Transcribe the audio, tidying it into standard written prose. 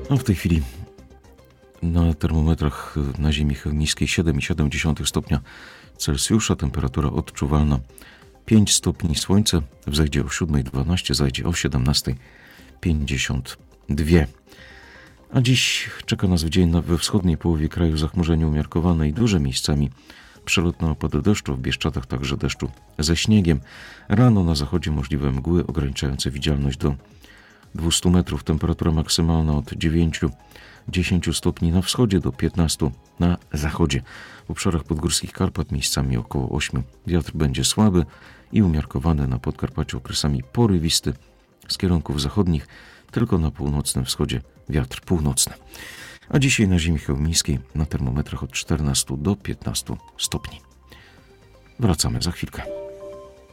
No w tej chwili na termometrach na ziemi chełmińskiej 7,7 stopnia Celsjusza, temperatura odczuwalna 5 stopni, słońce wzejdzie o 7:12, zajdzie o 17:52. A dziś czeka nas w dzień we wschodniej połowie kraju zachmurzenie umiarkowane i duże miejscami przelotne opady deszczu, w Bieszczadach także deszczu ze śniegiem. Rano na zachodzie możliwe mgły ograniczające widzialność do 200 metrów. Temperatura maksymalna od 9-10 stopni na wschodzie do 15 na zachodzie. W obszarach podgórskich Karpat miejscami około 8. Wiatr będzie słaby i umiarkowany, na Podkarpaciu okresami porywisty z kierunków zachodnich, tylko na północnym wschodzie wiatr północny. A dzisiaj na ziemi chełmińskiej na termometrach od 14 do 15 stopni. Wracamy za chwilkę.